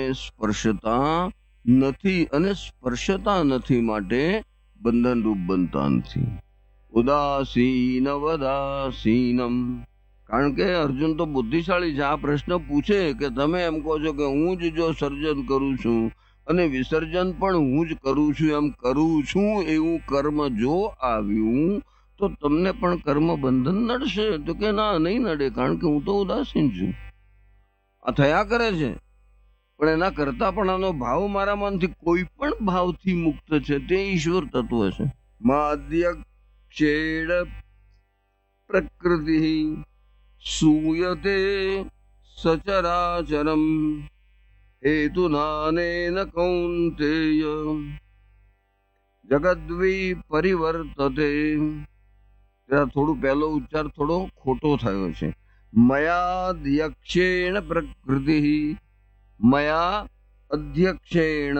સ્પર્શતા નથી અને સ્પર્શતા નથી માટે બંધન રૂપ બનતા નથી. ઉદાસીન વદાસીનમ. કારણ કે અર્જુન તો બુદ્ધિશાળી છે. આ પ્રશ્ન પૂછે કે તમે એમ કહો છો કે હું જ જો સર્જન કરું છું અને વિસર્જન પણ હું જ કરું છું, એમ કરું છું એવું કર્મ જો આવ્યું તો તમને પણ કર્મ બંધન નડશે? તો કે ના, નહીં નડે, કારણ કે હું તો ઉદાસીન છું. આ થયા કરે છે, પણ એના કરતા પણ આનો ભાવ મારામાંથી કોઈ પણ ભાવથી મુક્ત છે, તે ઈશ્વર તત્વ છે. માદ્યક્ષેણ પ્રકૃતિ સૂયતે સચરાચરમ હેતુનાનેન કૌંતેય જગદ્વી પરિવર્તતે. થોડું પહેલો ઉચ્ચાર થોડો ખોટો થયો છે. મયાધ્યક્ષેણ પ્રકૃતિ, મયા અધ્યક્ષેણ,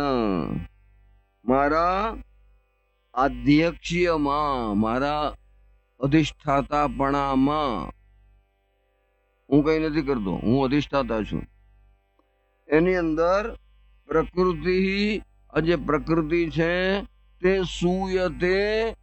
મારા આધ્યક્ષીયમાં, મારા અધિષ્ઠાતાપણામાં. હું કઈ નથી કરતો, હું અધિષ્ઠાતા છું. એની અંદર પ્રકૃતિ, આ જે પ્રકૃતિ છે તે સૂયતે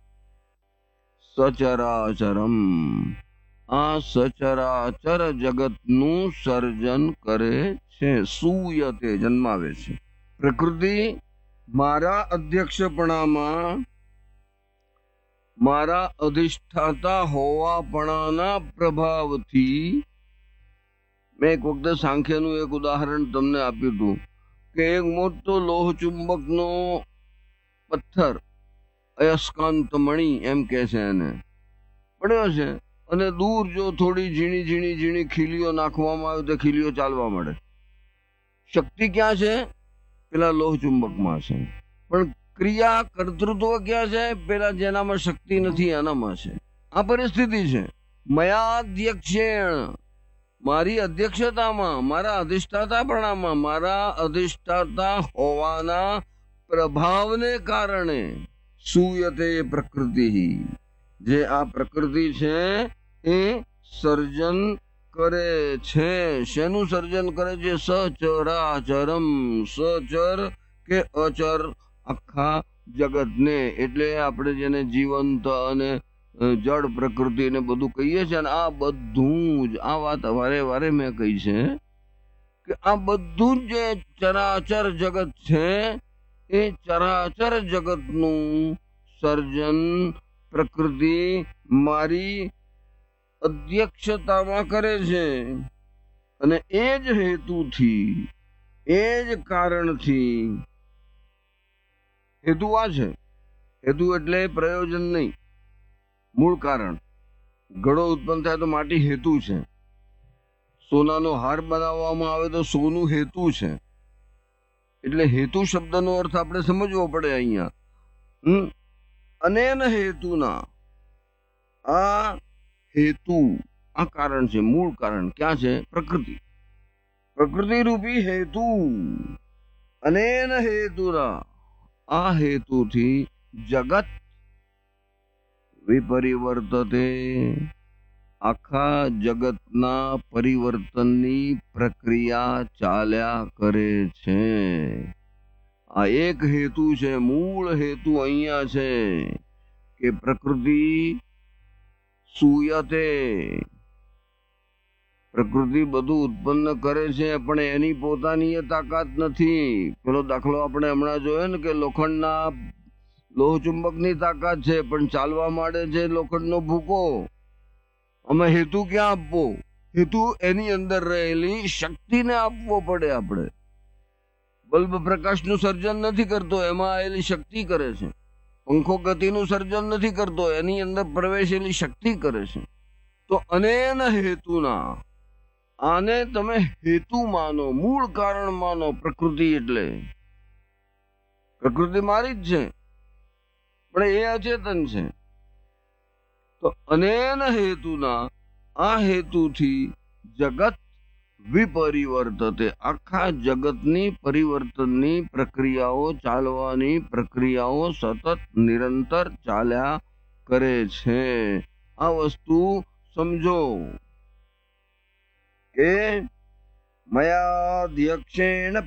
સચરાચરમ, આ સચરાચર જગતનું સર્જન કરે છે. સૂયતે જન્માવે છે. પ્રકૃતિ મારા અધ્યક્ષપણામાં, મારા અધિષ્ઠાતા હોવાપણાના પ્રભાવથી. મેં એક વખતે સાંખ્યનું એક ઉદાહરણ તમને આપ્યું હતું કે એક મોટો લોહ ચુંબકનો પથ્થર, અયસ્કાંત મણિ એમ કે છે એને, પડ્યો છે અને દૂર જો થોડી ઝીણી ઝીણી ઝીણી ખીલીઓ નાખવામાં આવે તો ખીલીઓ ચાલવા મળે. શક્તિ ક્યાં છે? પેલા લોહ ચુંબકમાં છે. પણ ક્રિયા કર્તૃત્વ ક્યાં છે? પેલા જેનામાં શક્તિ નથી એનામાં છે. આ પરિસ્થિતિ છે. મયાધ્યક્ષેણ, મારી અધ્યક્ષતામાં, મારા અધિષ્ઠાતાપણામાં, મારા અધિષ્ઠાતા હોવાના પ્રભાવને કારણે સૂયતે પ્રકૃતિ, જે આ પ્રકૃતિ છે એ સર્જન કરે છે. શેનું સર્જન કરે છે? સચરાચરમ, સચર કે અચર, આખા જગતને. એટલે આપણે જેને જીવંત અને જળ પ્રકૃતિ ને બધું કહીએ છીએ ને, આ બધું જ, આ વાત વારે વારે મેં કહી છે કે આ બધું જ જે ચરાચર જગત છે એ ચરાચર જગતનું સર્જન પ્રકૃતિ મારી અધ્યક્ષતામાં કરે છે. અને એ જ હેતુથી, એ જ કારણથી, હેતુ આ છે. હેતુ એટલે પ્રયોજન નહીં, મૂળ કારણ. ઘડો ઉત્પન્ન થાય તો માટી હેતુ છે. સોનાનો હાર બનાવવામાં આવે તો સોનું હેતુ છે. એટલે હેતુ શબ્દનો અર્થ આપણે સમજવો પડે અહીંયા. અનેન હેતુના, આ હેતુ, આ કારણ છે, મૂળ કારણ ક્યાં છે? પ્રકૃતિ. પ્રકૃતિ રૂપી હેતુ. અનેન હેતુના, આ હેતુથી જગત વિપરિવર્તતે, આખા જગતના પરિવર્તનની પ્રક્રિયા ચાલ્યા કરે છે. આ એક હેતુ છે, મૂળ હેતુ અહીંયા છે કે પ્રકૃતિ સૂયતે, પ્રકૃતિ બધું ઉત્પન્ન કરે છે પણ એની પોતાની એ તાકાત નથી. પેલો દાખલો આપણે હમણાં જોયો ને કે લોખંડના લોહ ચુંબકની તાકાત છે પણ ચાલવા માંડે છે લોખંડનો ભૂકો. અમે હેતુ ક્યાં આપવો? હેતુ એની અંદર રહેલી શક્તિને આપવો પડે. આપણે બલ્બ પ્રકાશનું સર્જન નથી કરતો, એમાં આવેલી શક્તિ કરે છે. પંખો ગતિનું સર્જન નથી કરતો, એની અંદર પ્રવેશેલી શક્તિ કરે છે. તો અનેન હેતુના, આને તમે હેતુ માનો, મૂળ કારણ માનો. પ્રકૃતિ એટલે પ્રકૃતિ મારી જ છે પણ એ અચેતન છે. તો અનેન હેતુના, આ હેતુથી જગત વિપરિવર્તતે, આખા જગતની પરિવર્તનની પ્રક્રિયાઓ, ચાલવાની પ્રક્રિયાઓ સતત નિરંતર ચાલ્યા કરે છે. આ વસ્તુ સમજો કે મયાધ્યક્ષેણ